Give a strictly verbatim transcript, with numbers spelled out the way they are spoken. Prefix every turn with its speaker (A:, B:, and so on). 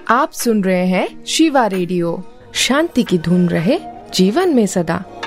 A: आप सुन रहे हैं शिवा रेडियो। शांति की धुन रहे जीवन में सदा।